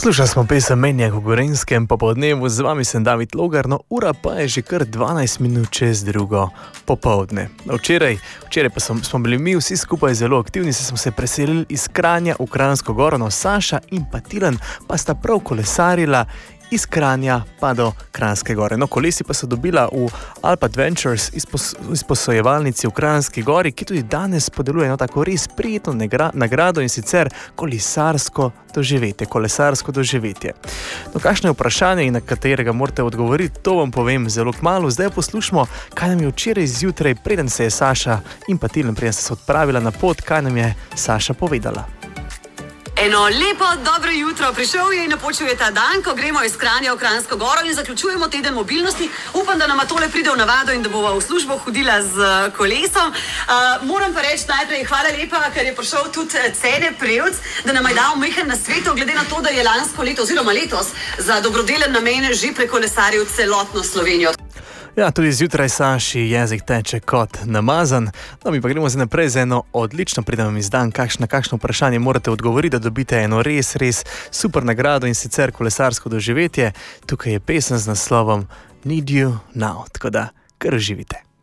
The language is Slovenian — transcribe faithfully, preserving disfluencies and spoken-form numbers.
Poslušali smo pesem Menjak v Gorenjskem popoldnevu, z vami sem David Logar, no ura pa je že kar dvanajst minut čez drugo popoldne. Včeraj, včeraj pa smo, smo bili mi vsi skupaj zelo aktivni, se smo se preselili iz Kranja v Kranjsko Goro, no Saša in pa Tilen pa sta prav kolesarila iz Kranja pa do Kranjske Gore. No, kolesi pa so dobila v Alp Adventures izpos, izposojevalnici v Kranjski Gori, ki tudi danes podeluje eno tako res prijetno negra, nagrado in sicer kolesarsko doživetje, kolesarsko doživetje. No, kakšno je vprašanje in na katerega morate odgovoriti, to vam povem zelo kmalu. Zdaj poslušamo, kaj nam je včeraj zjutraj, preden se je Saša in pa Tilen, preden se odpravila na pot, kaj nam je Saša povedala. Eno lepo, dobro jutro. Prišel je in napočil je ta dan, ko gremo iz Kranja v Kranjsko Goro in zaključujemo teden mobilnosti. Upam, da nama tole pride v navado in da bova v službo hodila z kolesom. Uh, moram pa reči najprej hvala lepa, ker je prišel tudi Cene Prevc, da nam je dal majhen nasvet, glede na to, da je lansko leto oziroma letos za dobrodelen namen že prekolesaril celotno Slovenijo. Ja, tudi zjutraj Saši jezik teče kot namazan. No, mi pa gremo zdaj naprej za eno odlično pridem izdan, kakšno, kakšno vprašanje morate odgovoriti, da dobite eno res, res super nagrado in sicer kolesarsko doživetje. Tukaj je pesem z naslovom Need You Now, tako da kar uživite.